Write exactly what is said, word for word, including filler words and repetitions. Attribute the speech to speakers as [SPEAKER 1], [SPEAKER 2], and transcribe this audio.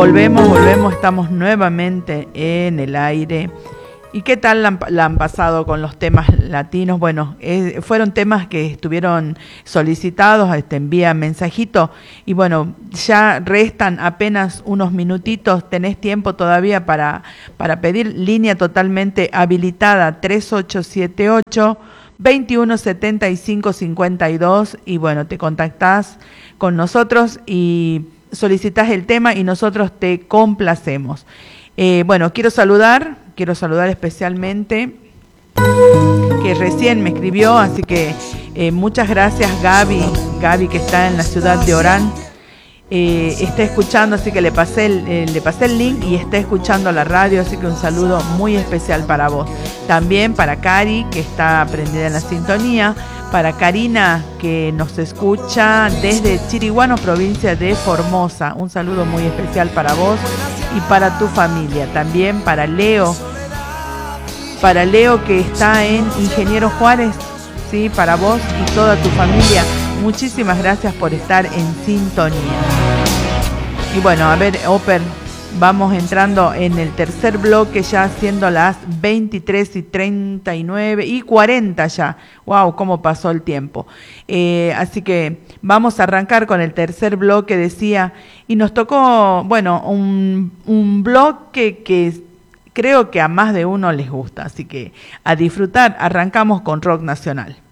[SPEAKER 1] volvemos, volvemos, estamos nuevamente en el aire. ¿Y qué tal la han, la han pasado con los temas latinos? Bueno, eh, fueron temas que estuvieron solicitados, este, envía mensajito, y bueno, ya restan apenas unos minutitos, tenés tiempo todavía para, para pedir, línea totalmente habilitada, tres ocho siete ocho, veintiuno setenta y cinco cincuenta y dos, y bueno, te contactás con nosotros y solicitas el tema y nosotros te complacemos. Eh, bueno, quiero saludar, quiero saludar especialmente, que recién me escribió, así que eh, muchas gracias Gaby, Gaby que está en la ciudad de Orán, eh, está escuchando, así que le pasé, el, eh, le pasé el link y está escuchando la radio, así que un saludo muy especial para vos. También para Cari, que está prendida en la sintonía, para Karina, que nos escucha desde Chiriguano, provincia de Formosa. Un saludo muy especial para vos y para tu familia. También para Leo, para Leo que está en Ingeniero Juárez, sí, para vos y toda tu familia. Muchísimas gracias por estar en sintonía. Y bueno, a ver, Oper, vamos entrando en el tercer bloque, ya siendo las veintitrés y treinta y nueve y cuarenta ya. Wow, cómo pasó el tiempo. Eh, así que vamos a arrancar con el tercer bloque, decía, y nos tocó, bueno, un, un bloque que creo que a más de uno les gusta, así que a disfrutar. Arrancamos con rock nacional.